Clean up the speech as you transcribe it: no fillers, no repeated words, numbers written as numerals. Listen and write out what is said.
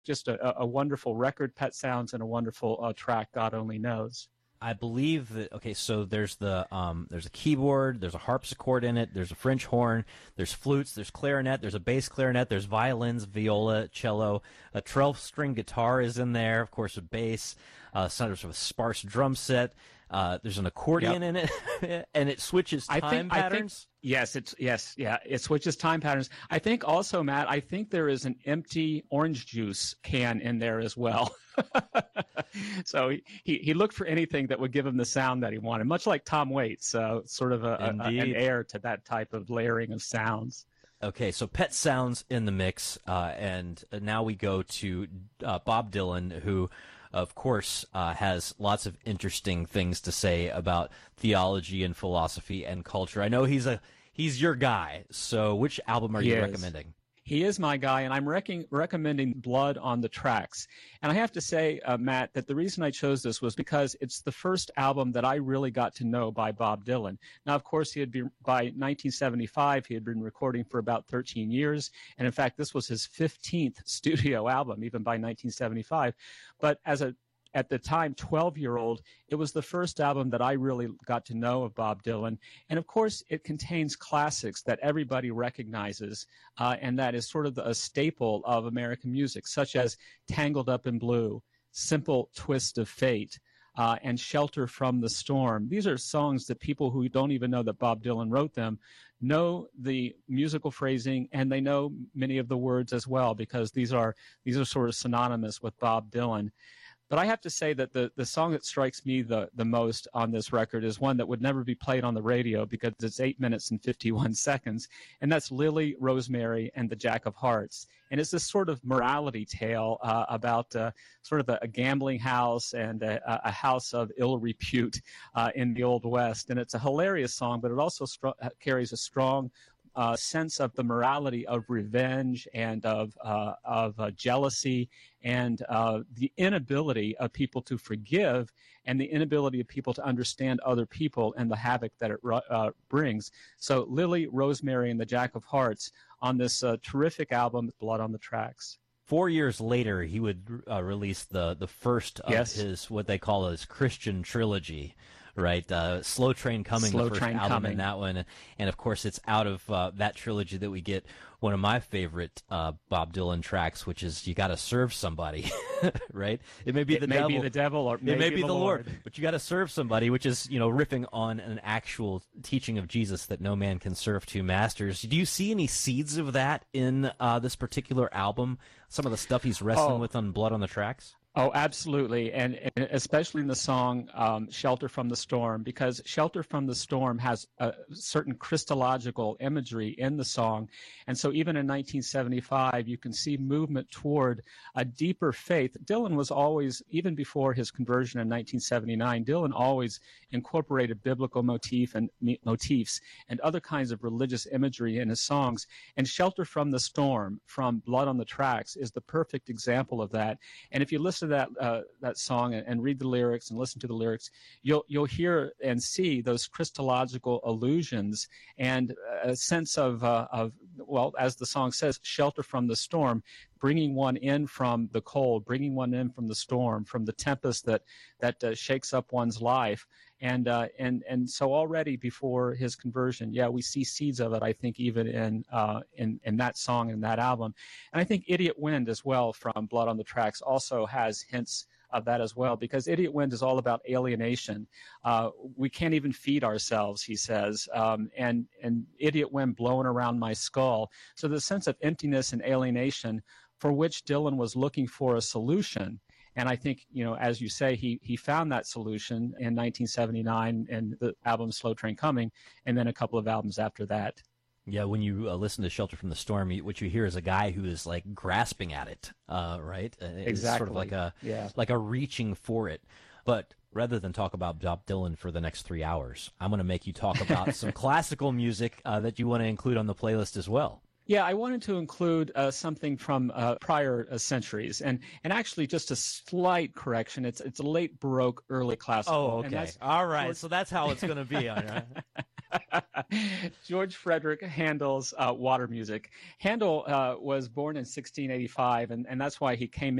just a wonderful record, Pet Sounds, and a wonderful track, God Only Knows. I believe that, okay, so there's there's a keyboard, there's a harpsichord in it, there's a French horn, there's flutes, there's clarinet, there's a bass clarinet, there's violins, viola, cello, a 12-string guitar is in there, of course, a bass, sort of a sparse drum set, there's an accordion in it, and it switches time patterns. It switches time patterns. I think also, Matt, there is an empty orange juice can in there as well. So he looked for anything that would give him the sound that he wanted, much like Tom Waits, sort of an heir to that type of layering of sounds. Okay, so Pet Sounds in the mix, and now we go to Bob Dylan, who, of course, has lots of interesting things to say about theology and philosophy and culture. I know he's your guy, so which album are you recommending? He is my guy, and I'm recommending Blood on the Tracks. And I have to say, Matt, that the reason I chose this was because it's the first album that I really got to know by Bob Dylan. Now, of course, by 1975, he had been recording for about 13 years. And in fact, this was his 15th studio album, even by 1975. But at the time, 12-year-old, it was the first album that I really got to know of Bob Dylan. And of course, it contains classics that everybody recognizes, and that is sort of a staple of American music, such as Tangled Up in Blue, Simple Twist of Fate, and Shelter from the Storm. These are songs that people who don't even know that Bob Dylan wrote them know the musical phrasing, and they know many of the words as well, because these are sort of synonymous with Bob Dylan. But I have to say that the song that strikes me the most on this record is one that would never be played on the radio because it's 8 minutes and 51 seconds, and that's Lily, Rosemary, and the Jack of Hearts. And it's this sort of morality tale about sort of a gambling house and a house of ill repute in the Old West. And it's a hilarious song, but it also carries a strong sense of the morality of revenge and of jealousy and the inability of people to forgive and the inability of people to understand other people and the havoc that it brings. So Lily, Rosemary, and the Jack of Hearts on this terrific album, Blood on the Tracks. 4 years later, he would release the first of his, what they call his Christian trilogy, right? Slow Train Coming, the first album in that one. And of course, it's out of that trilogy that we get one of my favorite Bob Dylan tracks, which is You Gotta Serve Somebody, right? It may be the devil, or it may be the Lord. But you gotta serve somebody, which is, riffing on an actual teaching of Jesus that no man can serve two masters. Do you see any seeds of that in this particular album? Some of the stuff he's wrestling with on Blood on the Tracks? Oh, absolutely. And especially in the song Shelter from the Storm, because Shelter from the Storm has a certain Christological imagery in the song. And so even in 1975, you can see movement toward a deeper faith. Dylan was always, even before his conversion in 1979, Dylan always incorporated biblical motifs and other kinds of religious imagery in his songs. And Shelter from the Storm from Blood on the Tracks is the perfect example of that. And if you listen to that song and read the lyrics and listen to the lyrics, you'll hear and see those Christological allusions and a sense of well, as the song says, shelter from the storm, bringing one in from the cold, bringing one in from the storm, from the tempest that shakes up one's life. And so already before his conversion, we see seeds of it, I think, even in that song and that album. And I think Idiot Wind as well from Blood on the Tracks also has hints of that as well, because Idiot Wind is all about alienation. We can't even feed ourselves, he says, and idiot wind blowing around my skull. So the sense of emptiness and alienation for which Dylan was looking for a solution. And I think, as you say, he found that solution in 1979 in the album Slow Train Coming, and then a couple of albums after that. Yeah, when you listen to Shelter from the Storm, what you hear is a guy who is like grasping at it, right? Exactly. It's sort of like a reaching for it. But rather than talk about Bob Dylan for the next 3 hours, I'm going to make you talk about some classical music that you want to include on the playlist as well. Yeah, I wanted to include something from prior centuries, and actually just a slight correction. It's a late Baroque, early classical. Oh, okay. All right. So that's how it's going to be. All right. George Frederick Handel's water music. Handel was born in 1685, and that's why he came